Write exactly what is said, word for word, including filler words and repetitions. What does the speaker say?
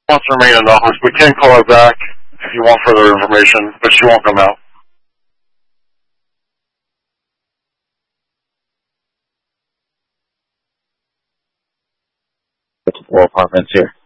Wants to remain in office. We can call her back if you want further information, but she won't come out. Four apartments here.